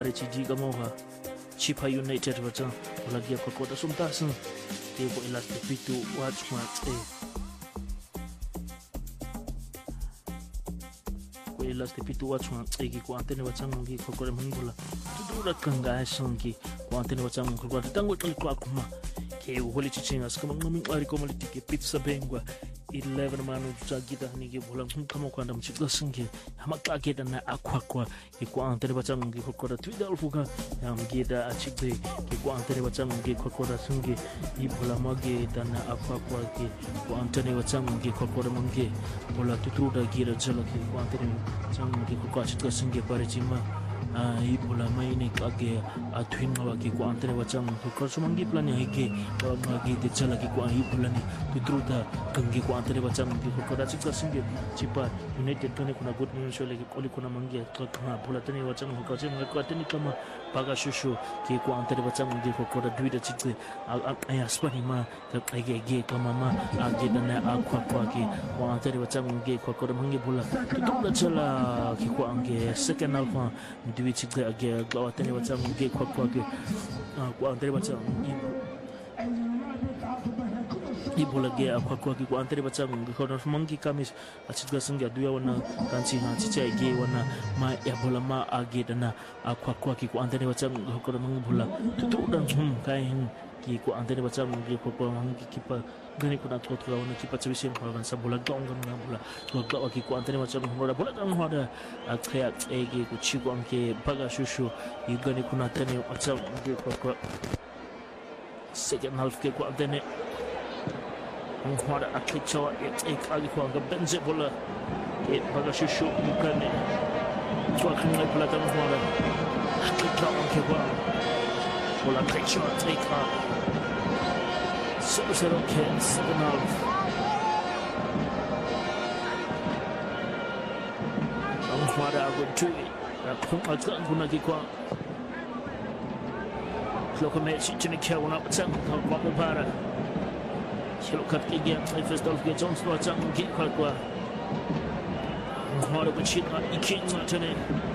Chiji Gamoha, Chipa United Vatan, Olagia Kokota Sumtasan, Table Elastic Pitu, Watch Elastic Pitu, Watch Egi, Quantene Watangi, Kokora Mangula, to do the Kanga Sangi, Quantene Watang, Tango Klakma, K. Holy Chichingas, coming Aricomaliti, Pizza Bengua. 11 manu jagita nigi bolang kamo kwanda mchikla singi hamaka geda na akwakwa kwa antere bachang ngi kokora twidal fuka yam geda achikde kwa antere bachang ngi kokora singi ibola mage dana akwakwa ke kwa antere bachang ngi kokora mangi bola tutruda gira jala ke kwa antere bachang ngi kokora chikla singi pare chima ibola maine kage atwinga wake kwa antere bachang kokora sumangi plan ya hike mage de jala ke kwa ibola ni tutruda kangi kwa antere bachang ngi kokora chikla singi chipa United tone kuna good news shole ke koli kuna mangi kakha bola tani bachang kokora chima kwa tani kama paga shushu ke kwa antere bachang ngi kokora duida chikle aya spani ma ge kama ma age dana akwa kwa ke kwa antere bachang ngi kokora mangi bola tutruda jala ke kwa ange second alpha duwi chikle age kwa tani bachang ngi kokora ke kwa antere bachang ibola ge akwa kwa antere bachang ngi kokora mangi kamis achitga singa duya wana kanchi ha chicha ge wana ma ebola ma age dana akwa kwa antere bachang ngi kokora mangi bola tutruda kai ki ko antere bachang ngi kokora mangi kipa gani kuna totra wana kipa chibisen kwa ban sabola gonga na bola to ki ko antere bachang ngora bola kan hoda akhya ege ku chigo anke baga shushu igani kuna tani bachang ngi kokora second half ke ko antene Ngwada akichawa ekali kwa benze bola ke baga shushu mukane kwa kana plata ngwada akichawa ke kwa bola akichawa eka so ke signal ngwada agutui akuma kuna kikwa lokomechi chinikia wana batang kwa mubara Kilo kat again, I first off gets on to a tongue, get quite well. Hard of a chip, not eking, not in it.